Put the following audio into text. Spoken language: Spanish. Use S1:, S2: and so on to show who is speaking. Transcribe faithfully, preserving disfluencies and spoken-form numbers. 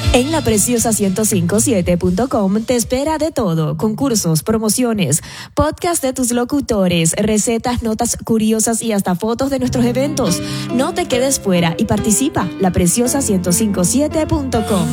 S1: En la preciosa ciento cinco punto siete punto com te espera de todo: concursos, promociones, podcast de tus locutores, recetas, notas curiosas y hasta fotos de nuestros eventos. No te quedes fuera y participa. la preciosa ciento cinco punto siete punto com.